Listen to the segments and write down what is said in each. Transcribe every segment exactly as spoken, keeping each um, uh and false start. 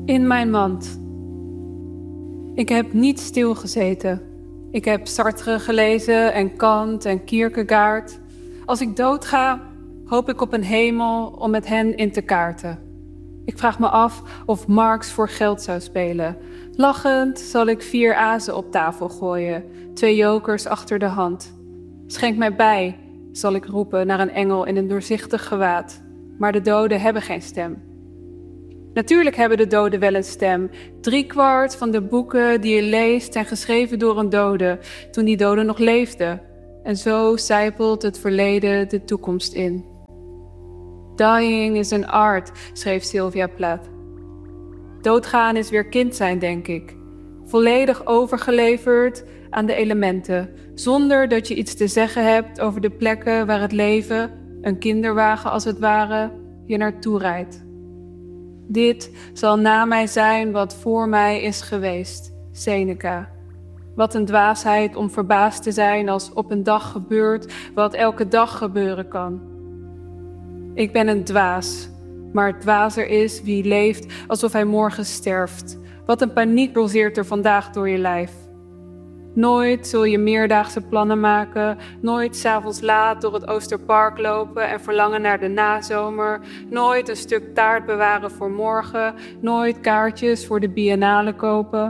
In mijn mand. Ik heb niet stilgezeten. Ik heb Sartre gelezen en Kant en Kierkegaard. Als ik doodga, hoop ik op een hemel om met hen in te kaarten. Ik vraag me af of Marx voor geld zou spelen. Lachend zal ik vier azen op tafel gooien, twee jokers achter de hand. Schenk mij bij, zal ik roepen naar een engel in een doorzichtig gewaad. Maar de doden hebben geen stem. Natuurlijk hebben de doden wel een stem. Driekwart van de boeken die je leest zijn geschreven door een dode, toen die dode nog leefde. En zo sijpelt het verleden de toekomst in. Dying is an art, schreef Sylvia Plath. Doodgaan is weer kind zijn, denk ik. Volledig overgeleverd aan de elementen, zonder dat je iets te zeggen hebt over de plekken waar het leven, een kinderwagen als het ware, je naartoe rijdt. Dit zal na mij zijn wat voor mij is geweest, Seneca. Wat een dwaasheid om verbaasd te zijn als op een dag gebeurt wat elke dag gebeuren kan. Ik ben een dwaas, maar dwazer is wie leeft alsof hij morgen sterft. Wat een paniek rozeert er vandaag door je lijf. Nooit zul je meerdaagse plannen maken, nooit 's avonds laat door het Oosterpark lopen en verlangen naar de nazomer, nooit een stuk taart bewaren voor morgen, nooit kaartjes voor de biennale kopen.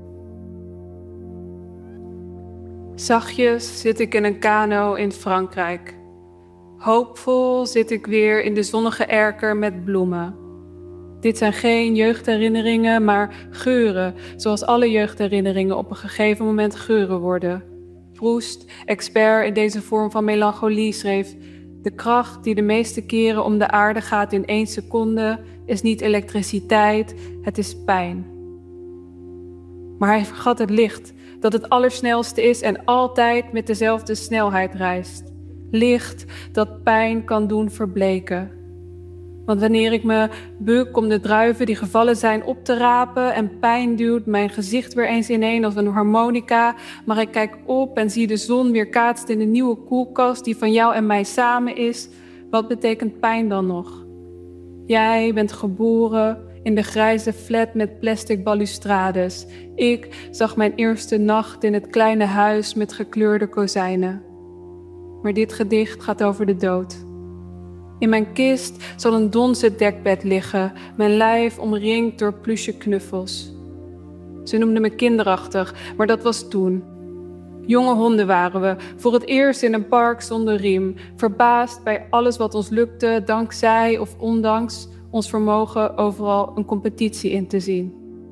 Zachtjes zit ik in een kano in Frankrijk. Hoopvol zit ik weer in de zonnige erker met bloemen. Dit zijn geen jeugdherinneringen, maar geuren, zoals alle jeugdherinneringen op een gegeven moment geuren worden. Proust, expert in deze vorm van melancholie, schreef: de kracht die de meeste keren om de aarde gaat in één seconde is niet elektriciteit, het is pijn. Maar hij vergat het licht, dat het allersnelste is en altijd met dezelfde snelheid reist. Licht dat pijn kan doen verbleken. Want wanneer ik me buk om de druiven die gevallen zijn op te rapen en pijn duwt mijn gezicht weer eens ineen als een harmonica, maar ik kijk op en zie de zon weerkaatst in de nieuwe koelkast die van jou en mij samen is, wat betekent pijn dan nog? Jij bent geboren in de grijze flat met plastic balustrades. Ik zag mijn eerste nacht in het kleine huis met gekleurde kozijnen. Maar dit gedicht gaat over de dood. In mijn kist zal een donzen dekbed liggen, mijn lijf omringd door pluche knuffels. Ze noemden me kinderachtig, maar dat was toen. Jonge honden waren we, voor het eerst in een park zonder riem, verbaasd bij alles wat ons lukte, dankzij of ondanks ons vermogen overal een competitie in te zien.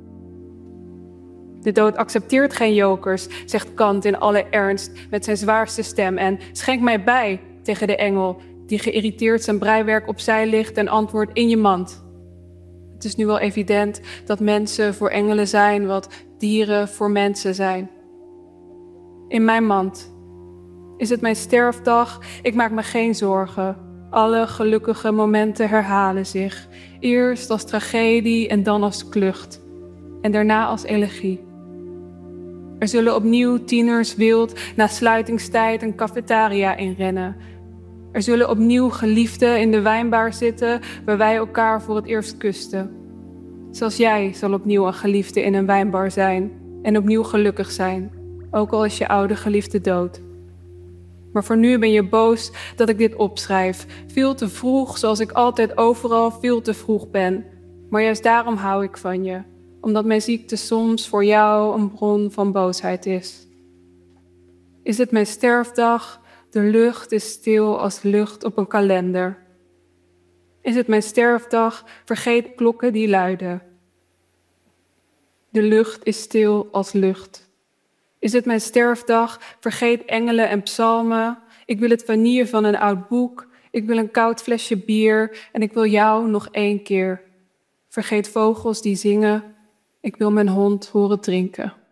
De dood accepteert geen jokers, zegt Kant in alle ernst met zijn zwaarste stem en schenk mij bij tegen de engel, die geïrriteerd zijn breiwerk opzij ligt en antwoordt in je mand. Het is nu wel evident dat mensen voor engelen zijn wat dieren voor mensen zijn. In mijn mand. Is het mijn sterfdag? Ik maak me geen zorgen. Alle gelukkige momenten herhalen zich. Eerst als tragedie en dan als klucht. En daarna als elegie. Er zullen opnieuw tieners wild na sluitingstijd een cafetaria inrennen. Er zullen opnieuw geliefden in de wijnbar zitten waar wij elkaar voor het eerst kusten. Zelfs jij zal opnieuw een geliefde in een wijnbar zijn en opnieuw gelukkig zijn, ook al is je oude geliefde dood. Maar voor nu ben je boos dat ik dit opschrijf, veel te vroeg, zoals ik altijd overal veel te vroeg ben. Maar juist daarom hou ik van je, omdat mijn ziekte soms voor jou een bron van boosheid is. Is het mijn sterfdag? De lucht is stil als lucht op een kalender. Is het mijn sterfdag? Vergeet klokken die luiden. De lucht is stil als lucht. Is het mijn sterfdag? Vergeet engelen en psalmen. Ik wil het vanille van een oud boek. Ik wil een koud flesje bier en ik wil jou nog één keer. Vergeet vogels die zingen. Ik wil mijn hond horen drinken.